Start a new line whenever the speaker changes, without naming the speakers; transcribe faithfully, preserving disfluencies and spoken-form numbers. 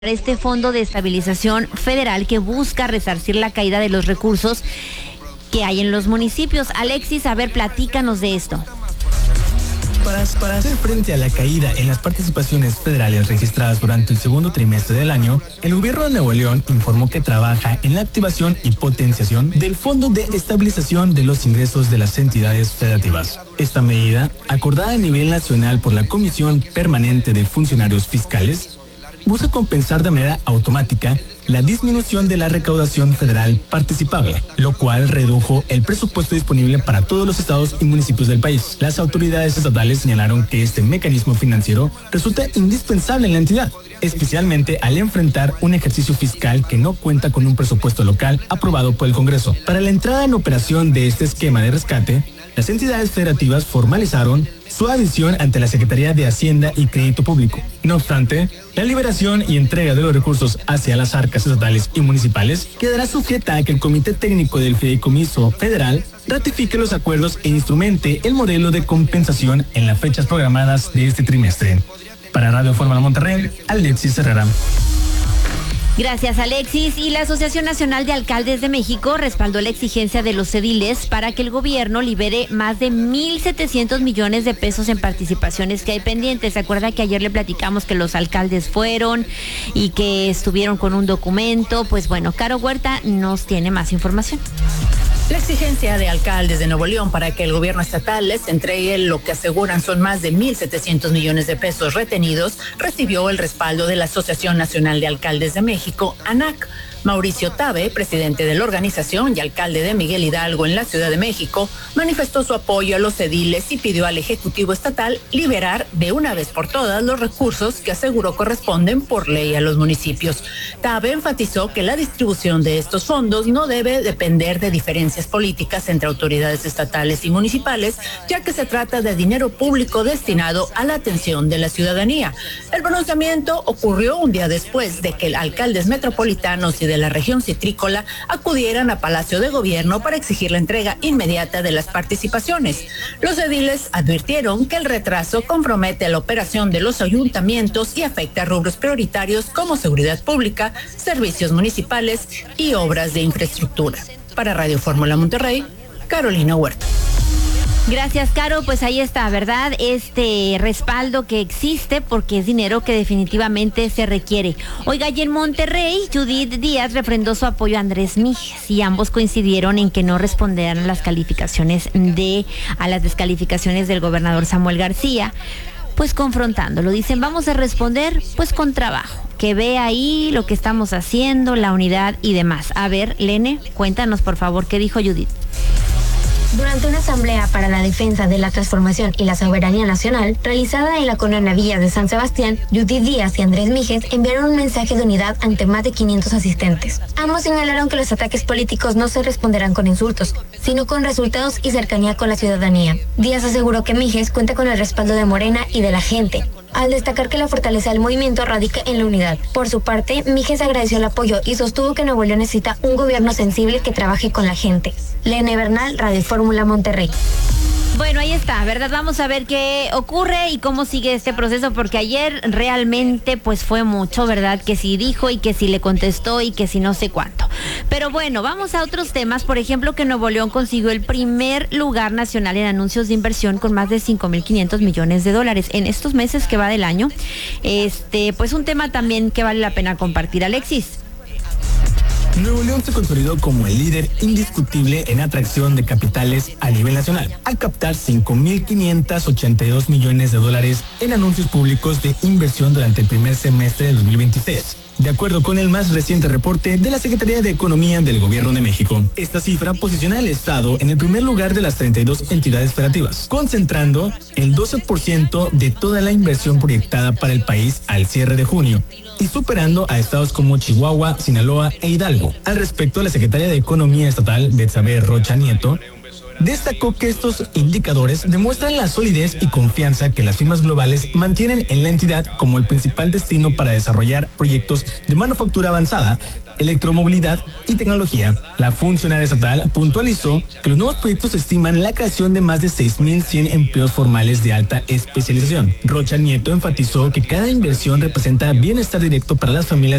este Fondo de Estabilización Federal que busca resarcir la caída de los recursos que hay en los municipios. Alexis, a ver, platícanos de esto.
Para, para hacer frente a la caída en las participaciones federales registradas durante el segundo trimestre del año, el gobierno de Nuevo León informó que trabaja en la activación y potenciación del Fondo de Estabilización de los Ingresos de las entidades federativas. Esta medida, acordada a nivel nacional por la Comisión Permanente de Funcionarios Fiscales, busca compensar de manera automática la disminución de la recaudación federal participable, lo cual redujo el presupuesto disponible para todos los estados y municipios del país. Las autoridades estatales señalaron que este mecanismo financiero resulta indispensable en la entidad, especialmente al enfrentar un ejercicio fiscal que no cuenta con un presupuesto local aprobado por el Congreso. Para la entrada en operación de este esquema de rescate, las entidades federativas formalizaron su adhesión ante la Secretaría de Hacienda y Crédito Público. No obstante, la liberación y entrega de los recursos hacia las arcas estatales y municipales quedará sujeta a que el Comité Técnico del Fideicomiso Federal ratifique los acuerdos e instrumente el modelo de compensación en las fechas programadas de este trimestre. Para Radio Fórmula Monterrey, Alexis Herrera.
Gracias, Alexis. Y la Asociación Nacional de Alcaldes de México respaldó la exigencia de los ediles para que el gobierno libere más de mil setecientos millones de pesos en participaciones que hay pendientes. ¿Se acuerda que ayer le platicamos que los alcaldes fueron y que estuvieron con un documento? Pues bueno, Caro Huerta nos tiene más información.
La exigencia de alcaldes de Nuevo León para que el gobierno estatal les entregue lo que aseguran son más de mil setecientos millones de pesos retenidos recibió el respaldo de la Asociación Nacional de Alcaldes de México, ANAC. Mauricio Tabe, presidente de la organización y alcalde de Miguel Hidalgo en la Ciudad de México, manifestó su apoyo a los ediles y pidió al Ejecutivo Estatal liberar de una vez por todas los recursos que aseguró corresponden por ley a los municipios. Tabe enfatizó que la distribución de estos fondos no debe depender de diferencias políticas entre autoridades estatales y municipales, ya que se trata de dinero público destinado a la atención de la ciudadanía. El pronunciamiento ocurrió un día después de que alcaldes metropolitanos y de la región citrícola acudieran a Palacio de Gobierno para exigir la entrega inmediata de las participaciones. Los ediles advirtieron que el retraso compromete la operación de los ayuntamientos y afecta rubros prioritarios como seguridad pública, servicios municipales y obras de infraestructura. Para Radio Fórmula Monterrey, Carolina Huerta.
Gracias, Caro. Pues ahí está, ¿verdad? Este respaldo que existe porque es dinero que definitivamente se requiere. Oiga, y en Monterrey, Judith Díaz refrendó su apoyo a Andrés Mijes y ambos coincidieron en que no responderán a las calificaciones de, a las descalificaciones del gobernador Samuel García, pues confrontándolo. Dicen, vamos a responder pues con trabajo, que ve ahí lo que estamos haciendo, la unidad y demás. A ver, Lene, cuéntanos por favor qué dijo Judith.
Durante una asamblea para la defensa de la transformación y la soberanía nacional, realizada en la colonia Villas de San Sebastián, Judith Díaz y Andrés Mijes enviaron un mensaje de unidad ante más de quinientos asistentes. Ambos señalaron que los ataques políticos no se responderán con insultos, sino con resultados y cercanía con la ciudadanía. Díaz aseguró que Mijes cuenta con el respaldo de Morena y de la gente, al destacar que la fortaleza del movimiento radica en la unidad. Por su parte, Mijes agradeció el apoyo y sostuvo que Nuevo León necesita un gobierno sensible que trabaje con la gente. Lene Bernal, Radio Fórmula Monterrey.
Bueno, ahí está, ¿verdad? Vamos a ver qué ocurre y cómo sigue este proceso, porque ayer realmente pues fue mucho, ¿verdad? Que si dijo y que si le contestó y que si no sé cuánto. Pero bueno, vamos a otros temas. Por ejemplo, que Nuevo León consiguió el primer lugar nacional en anuncios de inversión con más de cinco mil quinientos millones de dólares en estos meses que va del año. Este, pues un tema también que vale la pena compartir, Alexis.
Nuevo León se consolidó como el líder indiscutible en atracción de capitales a nivel nacional, al captar cinco mil quinientos ochenta y dos millones de dólares en anuncios públicos de inversión durante el primer semestre de dos mil veintiséis. De acuerdo con el más reciente reporte de la Secretaría de Economía del Gobierno de México, esta cifra posiciona al Estado en el primer lugar de las treinta y dos entidades federativas, concentrando el doce por ciento de toda la inversión proyectada para el país al cierre de junio y superando a estados como Chihuahua, Sinaloa e Hidalgo. Al respecto, la Secretaria de Economía Estatal, Betsabe Rocha Nieto, Destacó que estos indicadores demuestran la solidez y confianza que las firmas globales mantienen en la entidad como el principal destino para desarrollar proyectos de manufactura avanzada, electromovilidad y tecnología. La funcionaria estatal puntualizó que los nuevos proyectos estiman la creación de más de seis mil cien empleos formales de alta especialización. Rocha Nieto enfatizó que cada inversión representa bienestar directo para las familias